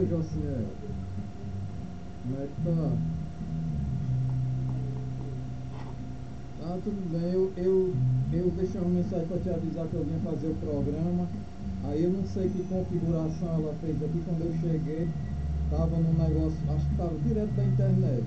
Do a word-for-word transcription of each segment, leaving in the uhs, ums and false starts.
Josiel? Como é que tá? Ah, tudo bem. Eu, eu, eu deixei uma mensagem para te avisar que eu vinha fazer o programa. Aí eu não sei que configuração ela fez aqui. Quando eu cheguei, tava num negócio, acho que tava direto da internet.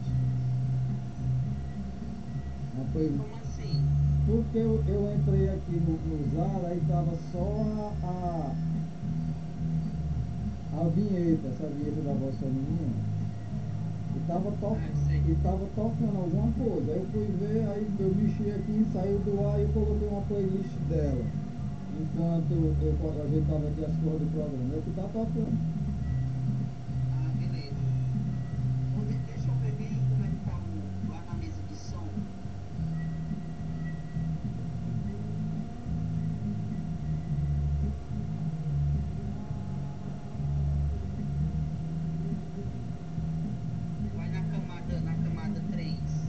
Mas foi... Como assim? Porque eu, eu entrei aqui no, no Zara, aí tava só a, a, a vinheta, essa vinheta da voz feminina. E tava, to Ah, eu sei. e tava tocando alguma coisa. Aí eu fui ver, aí eu mexi aqui, saiu do ar e eu coloquei uma playlist dela. Enquanto eu ajeitava aqui as coisas do programa. É o que tá tocando. Ah, beleza. Ô, de- deixa eu ver bem aí como é que tá o, lá na mesa de som. Vai na camada, na camada três.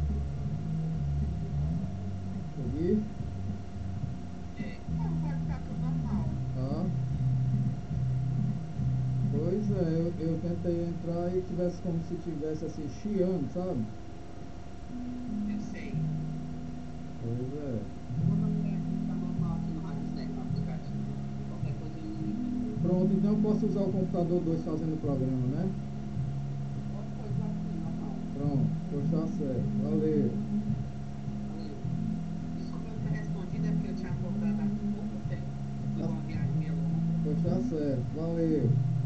Aqui. É, não, vai ficar tudo normal. Ah, pois é, eu, eu tentei entrar e tivesse como se tivesse assim, chiando, sabe? Eu sei. Pois é. Eu vou dar uma olhada se tá normal aqui no Radiosnet, no aplicativo. Qualquer coisa eu ligo aqui. Pronto, então eu posso usar o computador dois fazendo o programa, né? Pode, pode usar sim, normal. Pronto, pois tá certo. Valeu. Valeu. Desculpa eu não ter respondido, é porque eu tinha acordado há pouco tempo. Fiz Tá, uma viagem meio longa. pois tá certo. Valeu.